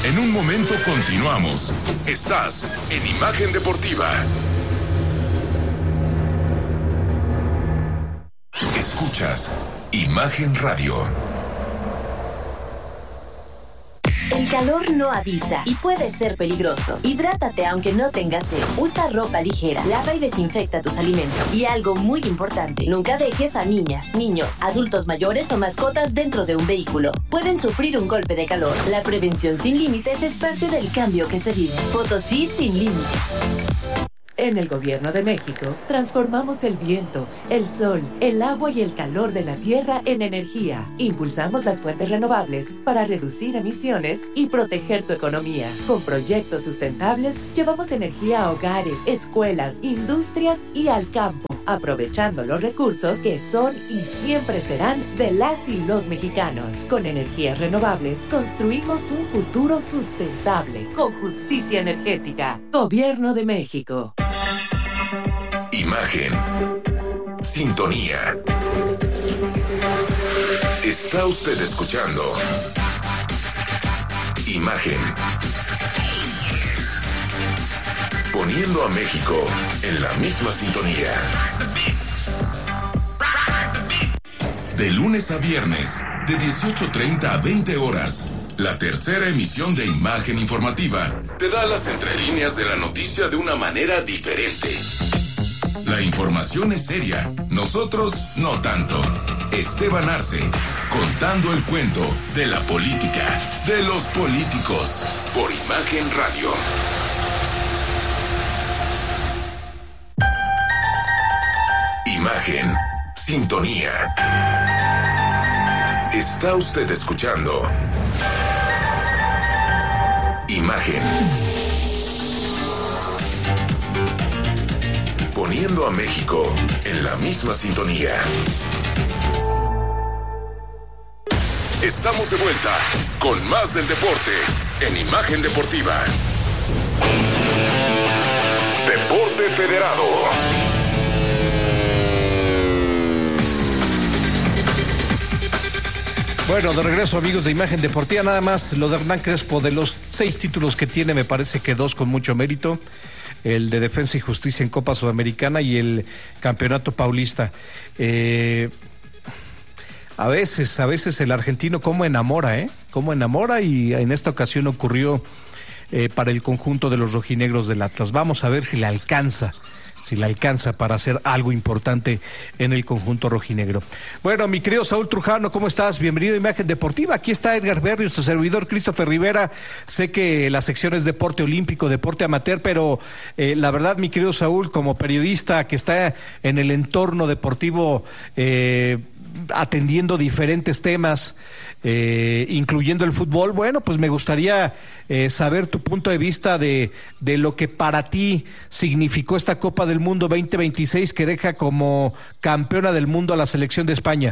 En un momento continuamos. Estás en Imagen Deportiva. Escuchas Imagen Radio. El calor no avisa y puede ser peligroso. Hidrátate aunque no tengas sed. Usa ropa ligera, lava y desinfecta tus alimentos. Y algo muy importante, nunca dejes a niñas, niños, adultos mayores o mascotas dentro de un vehículo. Pueden sufrir un golpe de calor. La prevención sin límites es parte del cambio que se vive. Potosí sin límites. En el Gobierno de México, transformamos el viento, el sol, el agua y el calor de la tierra en energía. Impulsamos las fuentes renovables para reducir emisiones y proteger tu economía. Con proyectos sustentables, llevamos energía a hogares, escuelas, industrias y al campo, aprovechando los recursos que son y siempre serán de las y los mexicanos. Con energías renovables, construimos un futuro sustentable, con justicia energética. Gobierno de México. Imagen. Sintonía. Está usted escuchando Imagen. Poniendo a México en la misma sintonía. De lunes a viernes, de 18:30 a 20 horas. La tercera emisión de Imagen Informativa te da las entrelíneas de la noticia de una manera diferente. La información es seria, nosotros no tanto. Esteban Arce, contando el cuento de la política, de los políticos, por Imagen Radio. Imagen, sintonía. Está usted escuchando Imagen. Poniendo a México en la misma sintonía. Estamos de vuelta con más del deporte en Imagen Deportiva. Deporte Federado. Bueno, de regreso, amigos de Imagen Deportiva. Nada más lo de Hernán Crespo, de los 6 títulos que tiene, me parece que 2 con mucho mérito. El de Defensa y Justicia en Copa Sudamericana y el Campeonato Paulista. A veces el argentino cómo enamora, cómo enamora, y en esta ocasión ocurrió para el conjunto de los rojinegros del Atlas. Vamos a ver si le alcanza para hacer algo importante en el conjunto rojinegro. Bueno, mi querido Saúl Trujano, ¿cómo estás? Bienvenido a Imagen Deportiva. Aquí está Edgar Berrios, tu servidor Christopher Rivera. Sé que la sección es deporte olímpico, deporte amateur, pero la verdad, mi querido Saúl, como periodista que está en el entorno deportivo, atendiendo diferentes temas, incluyendo el fútbol, bueno, pues me gustaría saber tu punto de vista de lo que para ti significó esta Copa del Mundo 2026, que deja como campeona del mundo a la selección de España.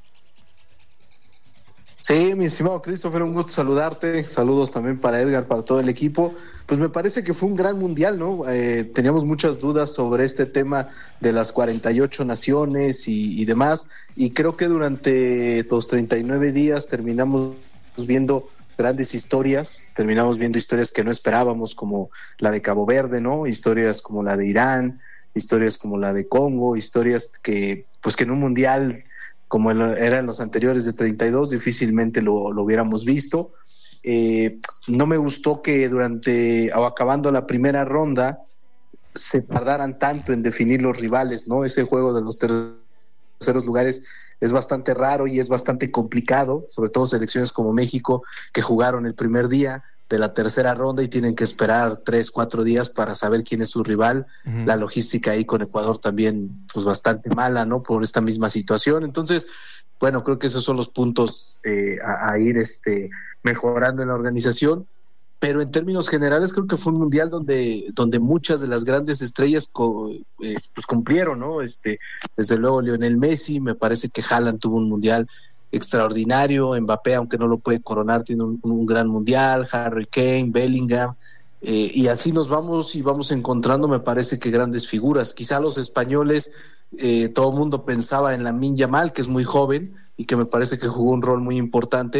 Sí, mi estimado Christopher, un gusto saludarte. Saludos también para Edgar, para todo el equipo. Pues me parece que fue un gran mundial, ¿no? Teníamos muchas dudas sobre este tema de las 48 naciones y demás, y creo que durante los 39 días terminamos viendo grandes historias, terminamos viendo historias que no esperábamos, como la de Cabo Verde, ¿no? Historias como la de Irán, historias como la de Congo, historias que en un mundial como eran los anteriores de 32 difícilmente lo hubiéramos visto. No me gustó que acabando la primera ronda se tardaran tanto en definir los rivales, ¿no? Ese juego de los terceros lugares es bastante raro y es bastante complicado, sobre todo selecciones como México, que jugaron el primer día de la tercera ronda y tienen que esperar 3-4 días para saber quién es su rival. Uh-huh. La logística ahí con Ecuador también pues bastante mala, ¿no? Por esta misma situación. Entonces, bueno, creo que esos son los puntos a ir mejorando en la organización, pero en términos generales creo que fue un mundial donde muchas de las grandes estrellas pues cumplieron, ¿no? Desde luego Lionel Messi, me parece que Haaland tuvo un mundial extraordinario, Mbappé, aunque no lo puede coronar, tiene un gran mundial, Harry Kane, Bellingham, y así nos vamos encontrando, me parece que grandes figuras. Quizá los españoles, todo el mundo pensaba en Lamine Yamal, que es muy joven y que me parece que jugó un rol muy importante,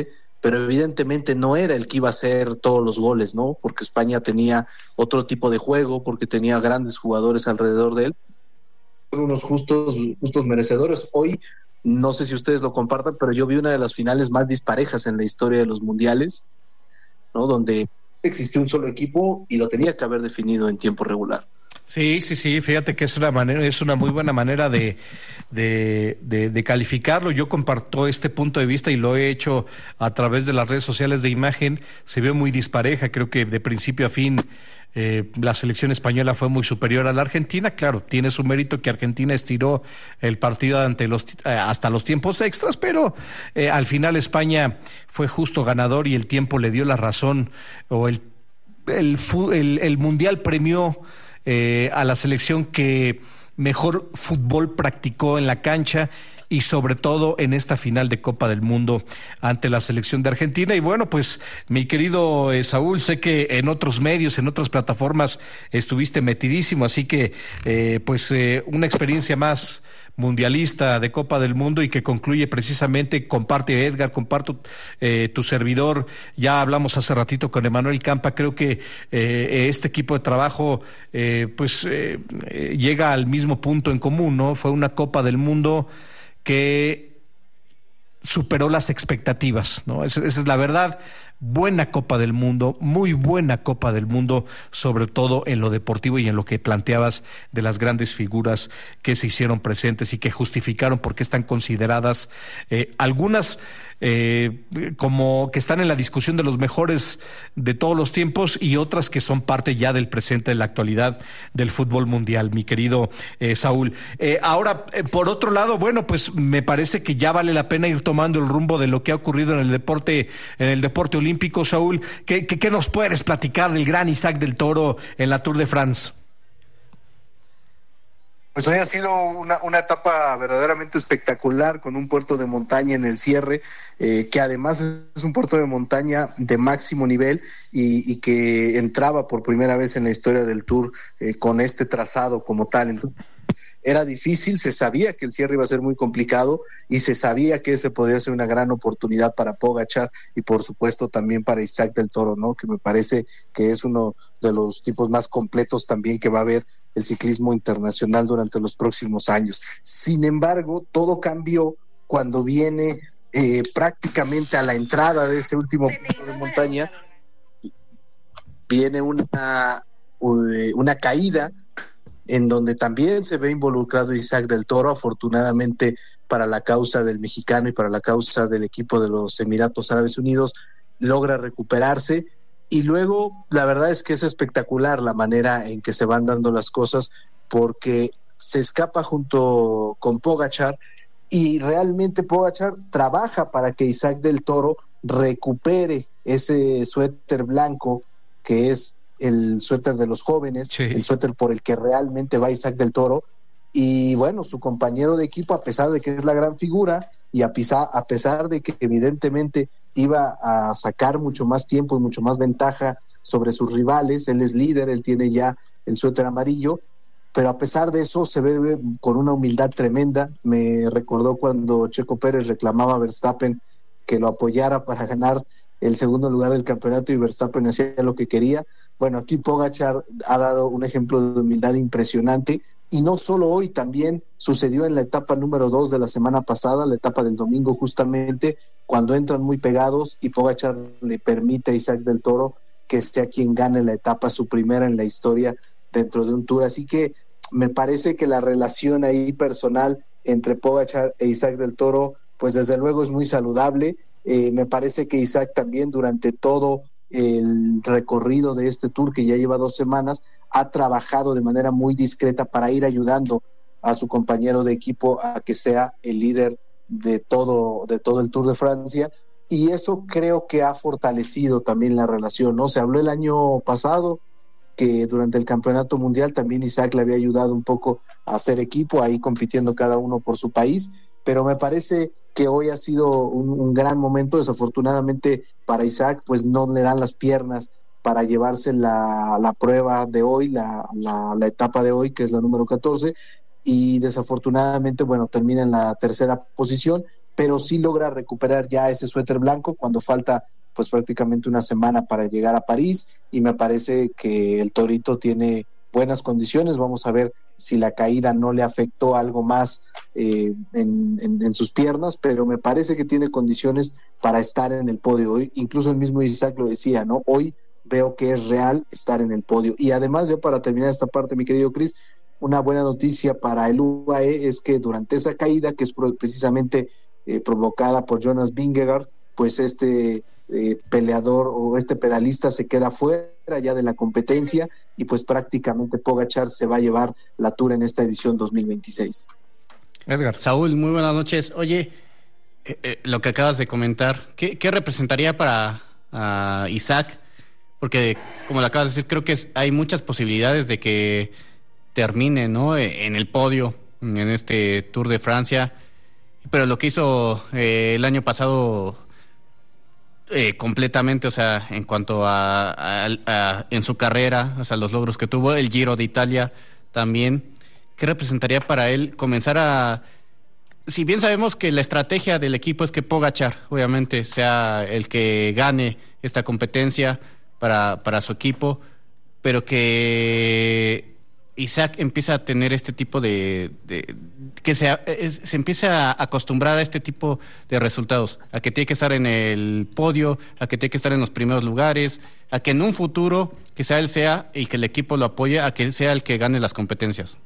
pero evidentemente no era el que iba a hacer todos los goles, ¿no? Porque España tenía otro tipo de juego, porque tenía grandes jugadores alrededor de él, unos justos merecedores. Hoy, no sé si ustedes lo compartan, pero yo vi una de las finales más disparejas en la historia de los mundiales, ¿no? Donde existió un solo equipo y lo tenía que haber definido en tiempo regular. Sí, fíjate que es una muy buena manera de calificarlo. Yo comparto este punto de vista y lo he hecho a través de las redes sociales de Imagen. Se ve muy dispareja, creo que de principio a fin la selección española fue muy superior a la Argentina. Claro, tiene su mérito que Argentina estiró el partido hasta los tiempos extras, pero al final España fue justo ganador y el tiempo le dio la razón, o el Mundial premió a la selección que mejor fútbol practicó en la cancha y sobre todo en esta final de Copa del Mundo ante la selección de Argentina. Y bueno, pues mi querido Saúl, sé que en otros medios, en otras plataformas estuviste metidísimo, así que una experiencia más mundialista de Copa del Mundo y que concluye precisamente, comparte Edgar, comparto tu servidor, ya hablamos hace ratito con Emanuel Campa, creo que este equipo de trabajo llega al mismo punto en común, ¿no? Fue una Copa del Mundo que superó las expectativas, ¿no? Esa es la verdad. Buena Copa del Mundo, muy buena Copa del Mundo, sobre todo en lo deportivo y en lo que planteabas de las grandes figuras que se hicieron presentes y que justificaron por qué están consideradas algunas como que están en la discusión de los mejores de todos los tiempos y otras que son parte ya del presente, de la actualidad del fútbol mundial, mi querido Saúl. Ahora, por otro lado, bueno, pues me parece que ya vale la pena ir tomando el rumbo de lo que ha ocurrido en el deporte olímpico. Saúl, ¿qué nos puedes platicar del gran Isaac del Toro en la Tour de France? Pues hoy ha sido una etapa verdaderamente espectacular, con un puerto de montaña en el cierre, que además es un puerto de montaña de máximo nivel y que entraba por primera vez en la historia del Tour con este trazado como tal. Entonces, era difícil, se sabía que el cierre iba a ser muy complicado y se sabía que ese podía ser una gran oportunidad para Pogačar y por supuesto también para Isaac del Toro, ¿no? Que me parece que es uno de los tipos más completos también que va a haber el ciclismo internacional durante los próximos años. Sin embargo, todo cambió cuando viene prácticamente a la entrada de ese último puerto de montaña, viene una caída en donde también se ve involucrado Isaac del Toro, afortunadamente para la causa del mexicano y para la causa del equipo de los Emiratos Árabes Unidos, logra recuperarse, y luego la verdad es que es espectacular la manera en que se van dando las cosas, porque se escapa junto con Pogačar, y realmente Pogačar trabaja para que Isaac del Toro recupere ese suéter blanco que es el suéter de los jóvenes, sí, el suéter por el que realmente va Isaac del Toro. Y bueno, su compañero de equipo, a pesar de que es la gran figura y a pesar de que evidentemente iba a sacar mucho más tiempo y mucho más ventaja sobre sus rivales, él es líder, él tiene ya el suéter amarillo, pero a pesar de eso se ve con una humildad tremenda. Me recordó cuando Checo Pérez reclamaba a Verstappen que lo apoyara para ganar el segundo lugar del campeonato y Verstappen hacía lo que quería. Bueno, aquí Pogačar ha dado un ejemplo de humildad impresionante, y no solo hoy, también sucedió en la etapa número 2 de la semana pasada, la etapa del domingo, justamente cuando entran muy pegados y Pogačar le permite a Isaac del Toro que sea quien gane la etapa, su primera en la historia dentro de un Tour. Así que me parece que la relación ahí personal entre Pogačar e Isaac del Toro, pues desde luego es muy saludable. Me parece que Isaac también durante todo el recorrido de este Tour, que ya lleva 2 semanas, ha trabajado de manera muy discreta para ir ayudando a su compañero de equipo a que sea el líder de todo el Tour de Francia, y eso creo que ha fortalecido también la relación, ¿no? Se habló el año pasado que durante el campeonato mundial también Isaac le había ayudado un poco a hacer equipo, ahí compitiendo cada uno por su país, pero me parece que hoy ha sido un gran momento. Desafortunadamente para Isaac pues no le dan las piernas para llevarse la prueba de hoy, la etapa de hoy, que es la número 14, y desafortunadamente, bueno, termina en la tercera posición, pero sí logra recuperar ya ese suéter blanco cuando falta pues prácticamente una semana para llegar a París, y me parece que el Torito tiene buenas condiciones. Vamos a ver si la caída no le afectó algo más en sus piernas, pero me parece que tiene condiciones para estar en el podio. Hoy, incluso el mismo Isaac lo decía, ¿no? Hoy veo que es real estar en el podio. Y además, ya para terminar esta parte, mi querido Chris, una buena noticia para el UAE es que durante esa caída, que es precisamente provocada por Jonas Vingegaard, pues peleador o este pedalista se queda fuera ya de la competencia, y pues prácticamente Pogačar se va a llevar la Tour en esta edición 2026. Edgar. Saúl, muy buenas noches. Oye, lo que acabas de comentar, ¿qué representaría para Isaac? Porque, como lo acabas de decir, creo que hay muchas posibilidades de que termine, ¿no?, en el podio en este Tour de Francia. Pero lo que hizo el año pasado completamente, o sea, en cuanto a en su carrera, o sea, los logros que tuvo, el Giro de Italia también, ¿qué representaría para él comenzar a... Si bien sabemos que la estrategia del equipo es que Pogačar, obviamente, sea el que gane esta competencia para su equipo, pero que Isaac empieza a tener este tipo que se empieza a acostumbrar a este tipo de resultados, a que tiene que estar en el podio, a que tiene que estar en los primeros lugares, a que en un futuro quizá él sea, y que el equipo lo apoye, a que sea el que gane las competencias.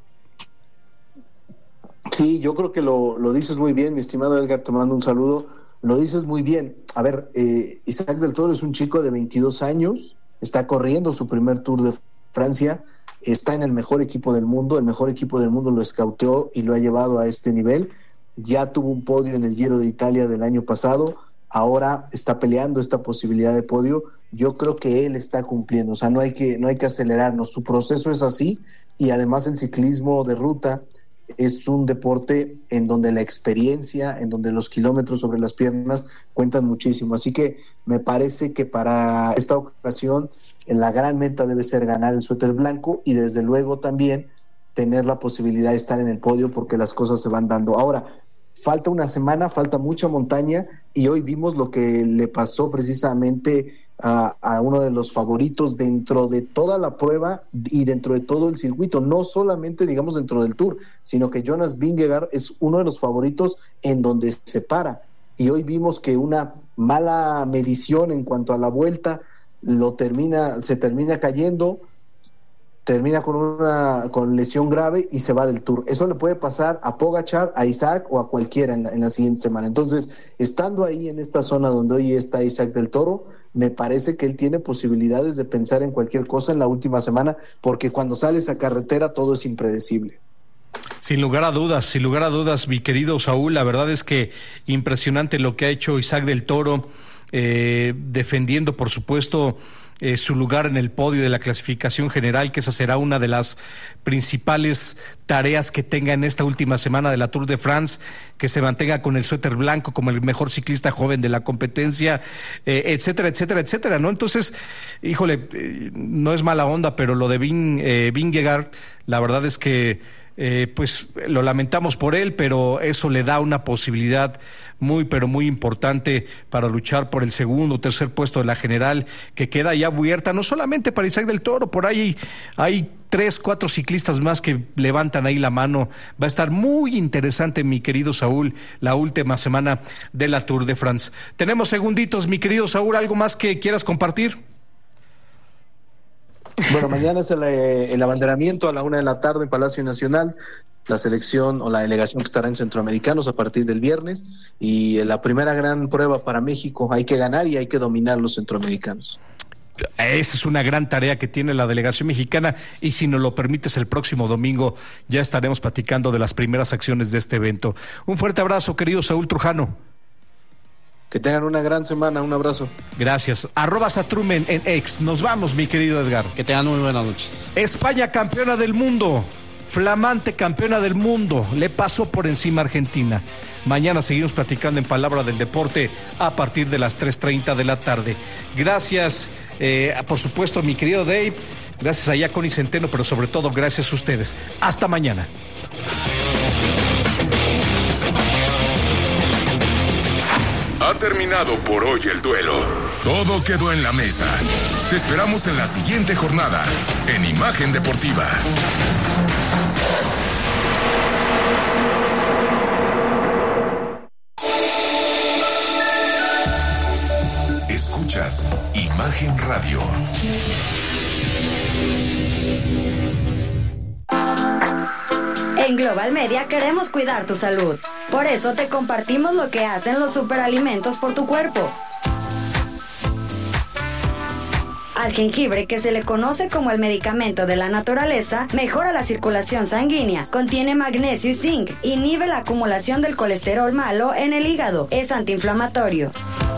Sí, yo creo que lo dices muy bien, mi estimado Edgar, te mando un saludo. Lo dices muy bien. A ver, Isaac del Toro es un chico de 22 años, está corriendo su primer Tour de Francia, está en el mejor equipo del mundo, el mejor equipo del mundo lo escauteó y lo ha llevado a este nivel. Ya tuvo un podio en el Giro de Italia del año pasado, ahora está peleando esta posibilidad de podio. Yo creo que él está cumpliendo, o sea, no hay que acelerarnos, su proceso es así, y además el ciclismo de ruta es un deporte en donde la experiencia, en donde los kilómetros sobre las piernas cuentan muchísimo. Así que me parece que para esta ocasión la gran meta debe ser ganar el suéter blanco, y desde luego también tener la posibilidad de estar en el podio, porque las cosas se van dando. Ahora, falta una semana, falta mucha montaña, y hoy vimos lo que le pasó precisamente a uno de los favoritos dentro de toda la prueba y dentro de todo el circuito, no solamente digamos dentro del Tour, sino que Jonas Vingegaard es uno de los favoritos en donde se para, y hoy vimos que una mala medición en cuanto a la vuelta se termina cayendo, termina con lesión grave y se va del Tour. Eso le puede pasar a Pogačar, a Isaac o a cualquiera en la siguiente semana. Entonces, estando ahí en esta zona donde hoy está Isaac del Toro, me parece que él tiene posibilidades de pensar en cualquier cosa en la última semana, porque cuando sales a carretera todo es impredecible. Sin lugar a dudas, mi querido Saúl, la verdad es que impresionante lo que ha hecho Isaac del Toro, defendiendo, por supuesto, su lugar en el podio de la clasificación general, que esa será una de las principales tareas que tenga en esta última semana de la Tour de France, que se mantenga con el suéter blanco como el mejor ciclista joven de la competencia, etcétera, etcétera, etcétera, ¿no? Entonces, híjole, no es mala onda, pero lo de Vingegaard, la verdad es que pues lo lamentamos por él, pero eso le da una posibilidad muy, pero muy importante para luchar por el segundo o tercer puesto de la general, que queda ya abierta, no solamente para Isaac del Toro, por ahí hay 3-4 ciclistas más que levantan ahí la mano. Va a estar muy interesante, mi querido Saúl, la última semana de la Tour de France. Tenemos segunditos, mi querido Saúl, ¿algo más que quieras compartir? Bueno, mañana es el abanderamiento a la 1:00 p.m. en Palacio Nacional, la selección o la delegación que estará en Centroamericanos a partir del viernes, y la primera gran prueba para México. Hay que ganar y hay que dominar los centroamericanos. Esa es una gran tarea que tiene la delegación mexicana, y si nos lo permites, el próximo domingo ya estaremos platicando de las primeras acciones de este evento. Un fuerte abrazo, querido Saúl Trujano. Que tengan una gran semana, un abrazo. Gracias. @Satrumen en X. Nos vamos, mi querido Edgar. Que tengan muy buenas noches. España, campeona del mundo. Flamante campeona del mundo. Le pasó por encima a Argentina. Mañana seguimos platicando en Palabra del Deporte a partir de las 3:30 de la tarde. Gracias, por supuesto, mi querido Dave. Gracias a Connie Centeno, pero sobre todo gracias a ustedes. Hasta mañana. Ha terminado por hoy el duelo. Todo quedó en la mesa. Te esperamos en la siguiente jornada en Imagen Deportiva. Escuchas Imagen Radio. En Global Media queremos cuidar tu salud. Por eso te compartimos lo que hacen los superalimentos por tu cuerpo. Al jengibre, que se le conoce como el medicamento de la naturaleza, mejora la circulación sanguínea, contiene magnesio y zinc, inhibe la acumulación del colesterol malo en el hígado, es antiinflamatorio.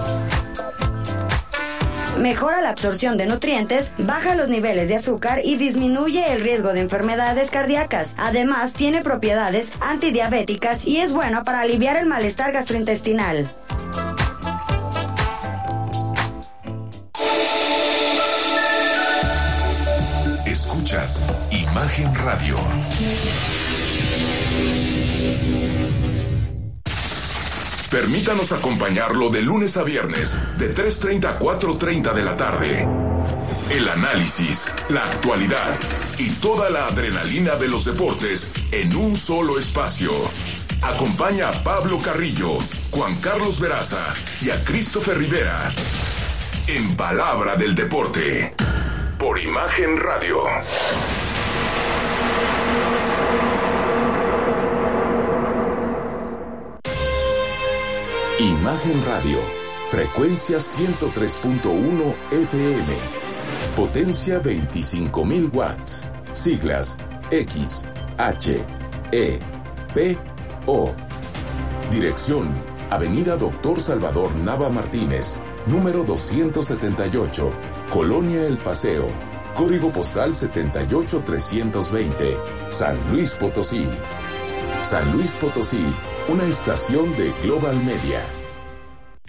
Mejora la absorción de nutrientes, baja los niveles de azúcar y disminuye el riesgo de enfermedades cardíacas. Además, tiene propiedades antidiabéticas y es bueno para aliviar el malestar gastrointestinal. Escuchas Imagen Radio. Permítanos acompañarlo de lunes a viernes, de 3:30 a 4:30 de la tarde. El análisis, la actualidad y toda la adrenalina de los deportes en un solo espacio. Acompaña a Pablo Carrillo, Juan Carlos Veraza y a Christopher Rivera en Palabra del Deporte, por Imagen Radio. Imagen Radio, frecuencia 103.1 FM, potencia 25,000 watts, siglas X, H, E, P, O. Dirección, Avenida Dr. Salvador Nava Martínez, número 278, Colonia El Paseo, código postal 78320, San Luis Potosí. San Luis Potosí, una estación de Global Media.